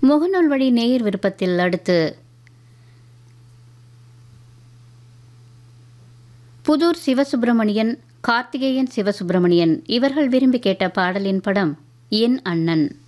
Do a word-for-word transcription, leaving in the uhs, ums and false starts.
முகநூல் வழி நேயர் விருப்பத்தில் அடுத்து புதூர் சிவசுப்பிரமணியன், கார்த்திகேயன் சிவசுப்பிரமணியன் இவர்கள் விரும்பி கேட்ட பாடலின் படம் என் அண்ணன்.